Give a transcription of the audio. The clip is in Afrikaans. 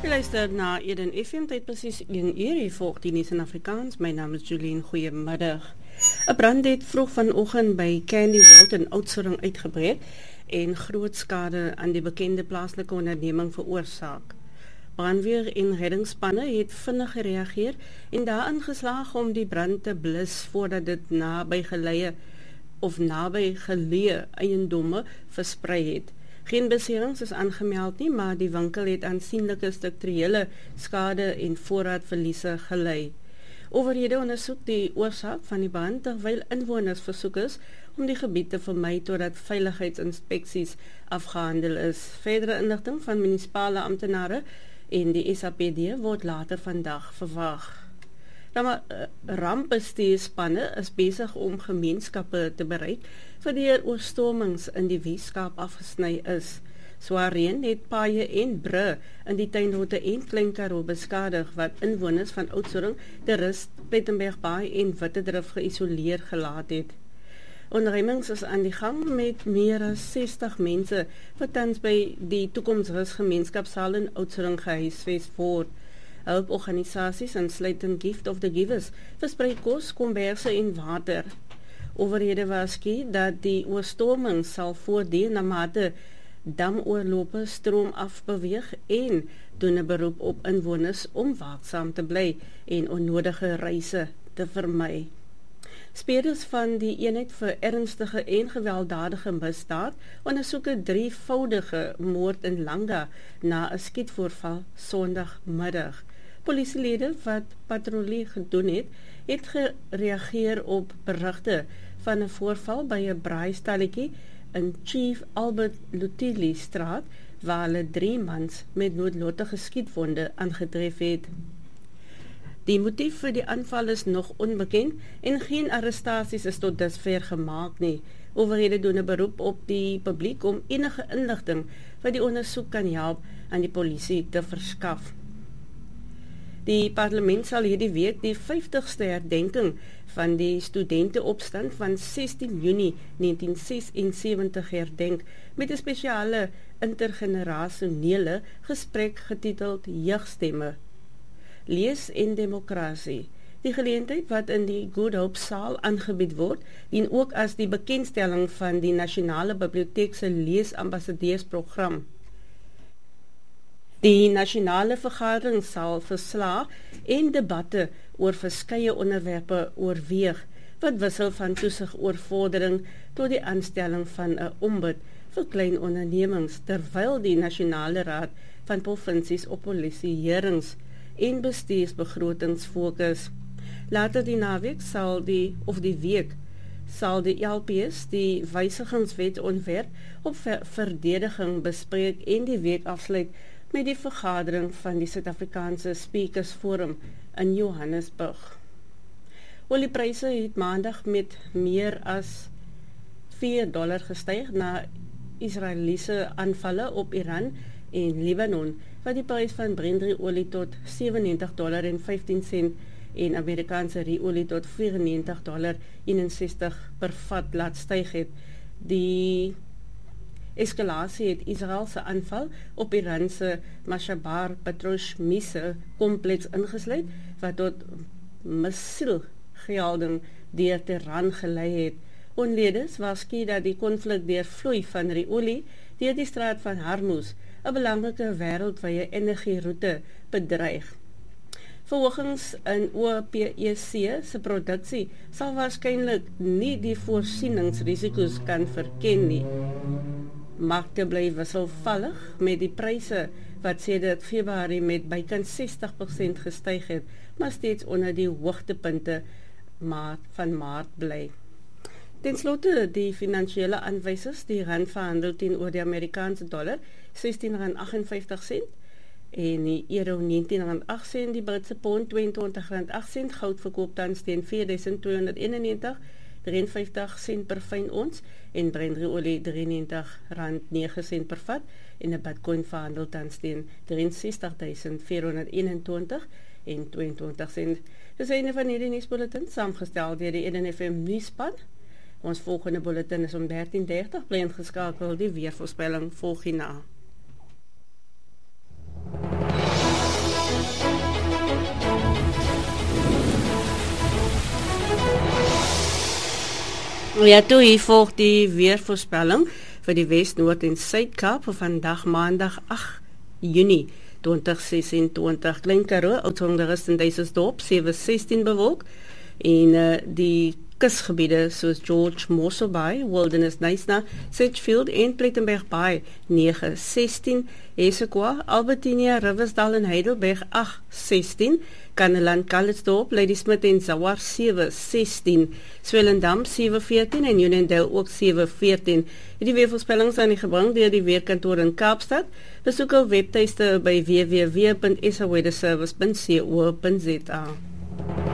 Je luistert na Eden FM, tyd presies 1 uur, hier volg die nuus in Afrikaans. My naam is Julien, goeiemiddag. 'n Brand het vroeg vanoggend by Candy World in Oudtshoorn uitgebreek en groot skade aan die bekende plaaslike onderneming veroorsaak. Brandweer en reddingsspanne het vinnig gereageer en daarin geslaag om die brand te blus voordat dit naby geleë eiendomme versprei het. Geen beserings is aangemeld nie, maar die winkel het aansienlike strukturele skade en voorraadverliese gelei. Owerhede ondersoek die oorsaak van die brand terwyl inwoners versoek is om die gebied te vermy totdat veiligheidsinspeksies afgehandel is. Verdere inligting van munisipale amptenare en die SAPD word later vandag verwag. Rampbestuurspanne is besig om gemeenskappe te bereik vir die oorstormings in die Weskaap afgesny is. Swaar reën het paaie en brûe in die Tuinroete en Klein Karoo beskadig wat inwoners van Oudtshoorn, De Rust, Plettenbergbaai en Wittedrif geïsoleer gelaat het. Ondernemings is aan die gang met meer as 60 mense wat tans by die Toekomsrus gemeenskapsaal in Oudtshoorn gehuisves word. Hulporganisasies insluitend Gift of the Givers versprei kos, komberse en water. Owerhede waarsku dat die oorstorming sal voortduur na mate damoorlope stroom afbeweeg en doen 'n beroep op inwoners om waaksaam te bly en onnodige reise te vermy. Speerders van die eenheid vir ernstige en gewelddadige misdaad ondersoek 'n drievoudige moord in Langa na 'n skietvoorval Sondagmiddag. Polisielede wat patrollie gedoen het gereageer op berigte van 'n voorval by 'n braaistalletjie in Chief Albert Lutuli straat waar hulle 3 mans met noodlottige skietwonde aangetref het. Die motief vir die aanval is nog onbekend en geen arrestasies is tot dusver gemaak nie. Owerhede doen 'n beroep op die publiek om enige inligting wat die ondersoek kan help aan die polisie te verskaf. Die parlement sal hierdie week die 50ste herdenking van die studenteopstand van 16 Junie 1976 herdenk met 'n spesiale intergenerasionele gesprek getiteld Jeugstemme. Lees en demokrasie. Die geleentheid wat in die Good Hope saal aangebied word, dien ook as die bekendstelling van die Nasionale Biblioteek se leesambassadeursprogram. Die nasionale vergadering sal verslae en debatte oor verskeie onderwerpe oorweeg, wat wissel van toesig oor vordering tot die aanstelling van 'n ombud vir klein ondernemings, terwyl die Nasionale Raad van Provinsies op polisieerings en bestuursbegrotings fokus. Later die naweek sal die LPS die wysigingswet ontwerp op verdediging bespreek en die week afsluit met die vergadering van die Suid-Afrikaanse Speakers Forum in Johannesburg. Oliepryse het maandag met meer as $4 gestyg na Israeliese aanvalle op Iran en Libanon, wat die prys van Brent-olie tot $97.15 en Amerikaanse ruolie tot $94.61 per vat laat styg het. Die eskalasie het Israel se aanval op Iran se Mashabar Petrochemiese kompleks ingesluit, wat tot missielgelding deur Teheran gelei het. Onledes waarsku dat die konflik deur vloei van ruolie deur die straat van Hormuz 'n belangrike wêreldwye energieroete bedreig. Verhogings in OPEC se produksie sal waarskynlik nie die voorsieningsrisiko's kan verken nie. Markte bly wisselvallig met die pryse wat sedert Februarie met bykans 60% gestyg het, maar steeds onder die hoogtepunte van Maart bly. Ten slotte die finansiële aanwysers, die rand verhandel teenoor die Amerikaanse dollar R16.58 en die euro R19.08, die Britse pond R22.08, goud verkoop tans teen $4,291.53 per fyn ons en Brent-olie R93.09 per vat en 'n Bitcoin verhandel tans teen $63.421.22. Dis einde van hierdie nuusbulletin, saamgestel deur die Eden FM nuusspan. Ons volgende bulletin is om 13:30, bly ingeskakel, die weervoorspelling volg hierna. Ja, toe hier volg die weervoorspelling vir die Wes, Noord en Suid-Kaap vir vandag Maandag 8 Junie 2026. Klein Karoo, Oudtshoorn en Duisendorp 7:16 bewolk en die kusgebiede soos George Mossel Bay, Wilderness Knysna, Sedgefield en Plettenberg Bay 9:16, Esequa, Albertinia, Riversdal en Heidelberg 8:16, Kannaland, Calitzdorp, Ladysmith en Zawar 7:16, Swellendam 7:14 en Unionville ook 7:14. Die weervoorspellings aan die gebring deur die weerkantoor in Kaapstad. Besoek hul webtuiste by www.saweatherservice.co.za.